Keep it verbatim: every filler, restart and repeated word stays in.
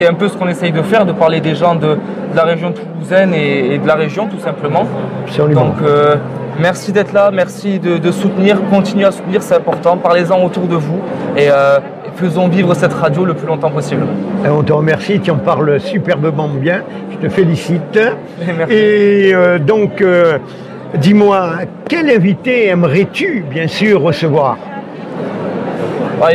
C'est un peu ce qu'on essaye de faire, de parler des gens de, de la région toulousaine et, et de la région tout simplement. Absolument. Donc euh, merci d'être là, merci de, de soutenir, continuez à soutenir, c'est important, parlez-en autour de vous et euh, faisons vivre cette radio le plus longtemps possible. Et on te remercie, tu en parles superbement bien, je te félicite. Merci. Et euh, donc, euh, dis-moi, quel invité aimerais-tu bien sûr recevoir ?